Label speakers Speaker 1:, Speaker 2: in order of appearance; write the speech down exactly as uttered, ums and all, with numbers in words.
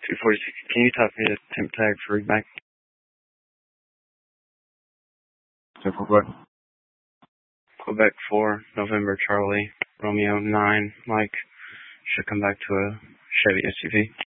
Speaker 1: two forty-six. Can you type me the temp tag for readback? So for what? Quebec four, November Charlie, Romeo nine, Mike. Should come back to a Chevy S U V.